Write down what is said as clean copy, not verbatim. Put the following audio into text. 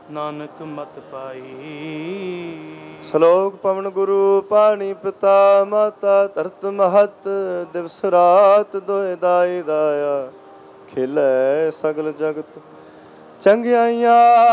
ਨਾਨਕ ਮਤ ਪਾਈ। ਸ਼ਲੋਕ ਪਵਨ ਗੁਰੂ ਪਾਣੀ ਪਿਤਾ ਮਾਤਾ ਧਰਤ ਮਹਤ ਦਿਵਸ ਰਾਤ ਦੋਇ ਦਾਈ ਦਾਇਆ ਖੇਲੇ ਸਗਲ ਜਗਤ ਚੰਗਿਆਈਆਂ